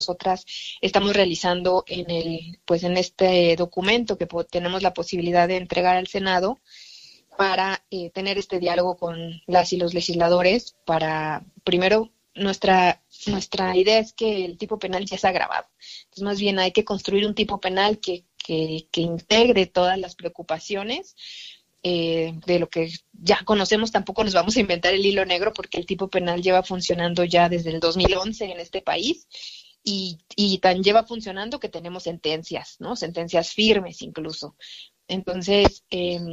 nosotras estamos realizando en este documento que tenemos la posibilidad de entregar al Senado para tener este diálogo con las y los legisladores para, primero, nuestra idea es que el tipo penal ya es agravado. Entonces, más bien hay que construir un tipo penal que integre todas las preocupaciones de lo que ya conocemos. Tampoco nos vamos a inventar el hilo negro porque el tipo penal lleva funcionando ya desde el 2011 en este país y tan lleva funcionando que tenemos sentencias, ¿no? Sentencias firmes incluso. Entonces,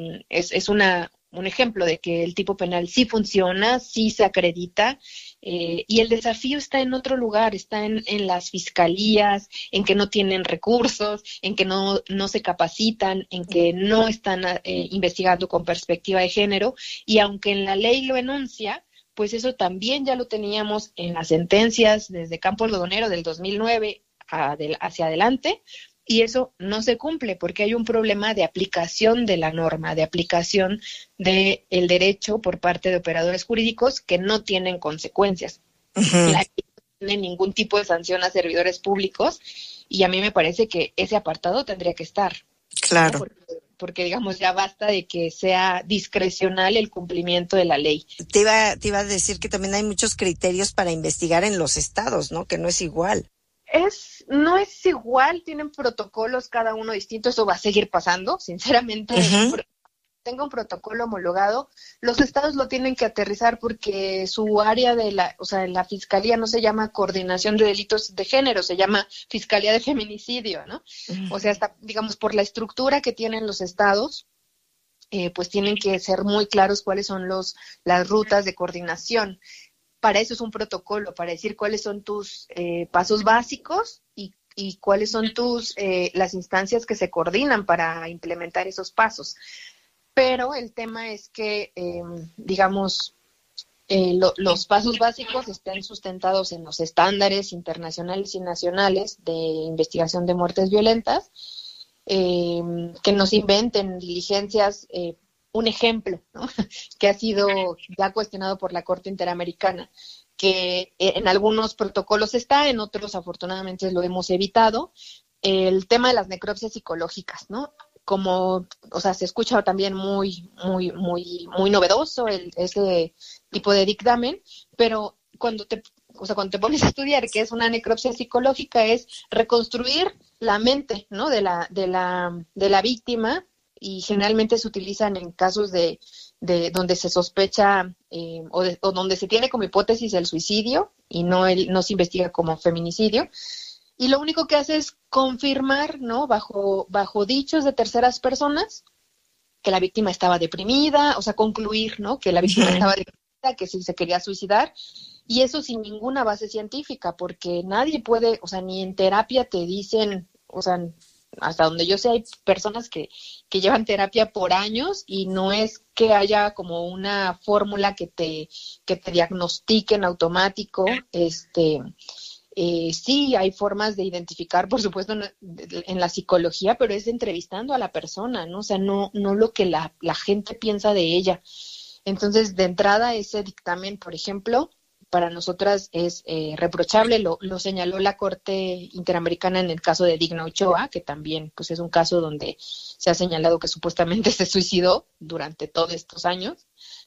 es un ejemplo de que el tipo penal sí funciona, sí se acredita, y el desafío está en otro lugar, está en las fiscalías, en que no tienen recursos, en que no se capacitan, en que no están investigando con perspectiva de género, y aunque en la ley lo enuncia, pues eso también ya lo teníamos en las sentencias desde Campo Algodonero del 2009 hacia adelante, y eso no se cumple porque hay un problema de aplicación de la norma, de aplicación del derecho por parte de operadores jurídicos que no tienen consecuencias. Uh-huh. La ley no tiene ningún tipo de sanción a servidores públicos y a mí me parece que ese apartado tendría que estar. Claro. ¿No? Porque digamos, ya basta de que sea discrecional el cumplimiento de la ley. Te iba a decir que también hay muchos criterios para investigar en los estados, ¿no? Que no es igual. No es igual, tienen protocolos cada uno distinto, eso va a seguir pasando, sinceramente. Uh-huh. Tenga un protocolo homologado, los estados lo tienen que aterrizar porque su área en la fiscalía no se llama coordinación de delitos de género, se llama fiscalía de feminicidio, ¿no? Uh-huh. O sea, digamos, por la estructura que tienen los estados, pues tienen que ser muy claros cuáles son las rutas de coordinación. Para eso es un protocolo, para decir cuáles son tus pasos básicos y cuáles son las instancias que se coordinan para implementar esos pasos. Pero el tema es que, los pasos básicos estén sustentados en los estándares internacionales y nacionales de investigación de muertes violentas, que no se inventen diligencias. Un ejemplo, ¿no? Que ha sido ya cuestionado por la Corte Interamericana, que en algunos protocolos está, en otros afortunadamente lo hemos evitado, el tema de las necropsias psicológicas, ¿no? Se escucha también muy, muy, muy, muy novedoso ese tipo de dictamen, pero cuando te pones a estudiar qué es una necropsia psicológica, es reconstruir la mente, ¿no? de la víctima, y generalmente se utilizan en casos de donde se sospecha o donde se tiene como hipótesis el suicidio y no se investiga como feminicidio, y lo único que hace es confirmar, ¿no? bajo dichos de terceras personas que la víctima estaba deprimida, o sea, concluir, ¿no? Que la víctima estaba deprimida, que sí se quería suicidar, y eso sin ninguna base científica, porque nadie puede, o sea, ni en terapia te dicen, o sea, hasta donde yo sé hay personas que llevan terapia por años y no es que haya como una fórmula que te diagnostique en automático. Sí, hay formas de identificar, por supuesto, en la psicología, pero es entrevistando a la persona, ¿no? O sea, no lo que la gente piensa de ella. Entonces, de entrada, ese dictamen, por ejemplo, para nosotras es reprochable, lo señaló la Corte Interamericana en el caso de Digna Ochoa, que también pues es un caso donde se ha señalado que supuestamente se suicidó durante todos estos años,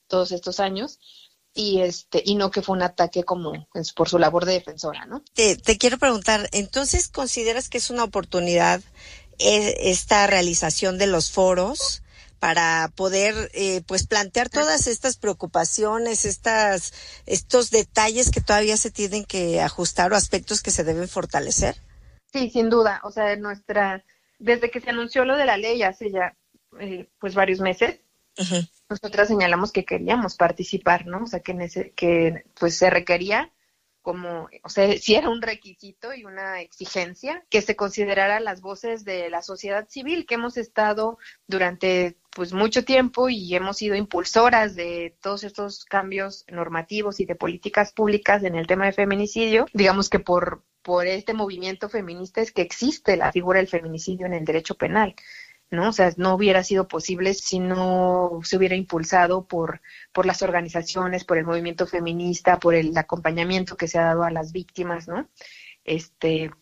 y no que fue un ataque como por su labor de defensora, ¿no? Te quiero preguntar, entonces, ¿consideras que es una oportunidad esta realización de los foros para poder pues plantear todas estas preocupaciones, estos detalles que todavía se tienen que ajustar o aspectos que se deben fortalecer? Sí, sin duda. O sea, desde que se anunció lo de la ley hace ya pues varios meses, uh-huh, nosotras señalamos que queríamos participar, ¿no? O sea, que pues se requería como, o sea, sí era un requisito y una exigencia que se considerara las voces de la sociedad civil, que hemos estado durante pues mucho tiempo y hemos sido impulsoras de todos estos cambios normativos y de políticas públicas en el tema de feminicidio. Digamos que por este movimiento feminista es que existe la figura del feminicidio en el derecho penal, ¿no? O sea, no hubiera sido posible si no se hubiera impulsado por las organizaciones, por el movimiento feminista, por el acompañamiento que se ha dado a las víctimas, ¿no? este